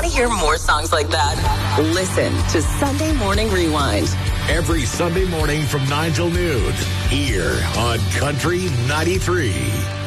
Want to hear more songs like that? Listen to Sunday Morning Rewind. Every Sunday morning from 9 till noon, here on Country 93.